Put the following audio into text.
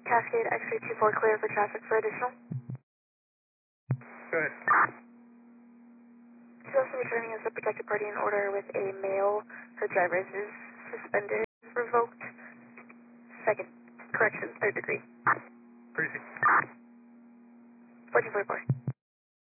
Cascade X-ray 24 clear for traffic for additional. Go ahead. She's also returning as a protected party in order with a male. Her driver's is suspended, revoked. Second, correction, third degree. Pretty. 1444.